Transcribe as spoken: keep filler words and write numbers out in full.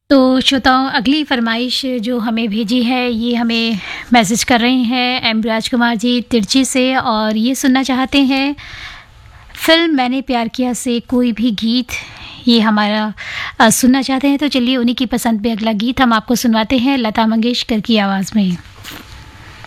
तो श्रोताओं, अगली फ़रमाइश जो हमें भेजी है, ये हमें मैसेज कर रहे हैं एम राजकुमार जी तिरची से, और ये सुनना चाहते हैं फ़िल्म मैंने प्यार किया से कोई भी गीत, ये हमारा अ, सुनना चाहते हैं। तो चलिए उन्हीं की पसंद पे अगला गीत हम आपको सुनवाते हैं, लता मंगेशकर की आवाज़ में।